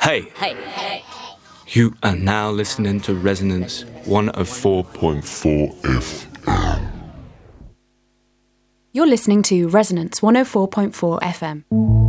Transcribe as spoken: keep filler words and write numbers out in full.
Hey, Hey, hey. you are now listening to Resonance one oh four point four F M. You're listening to Resonance one oh four point four F M.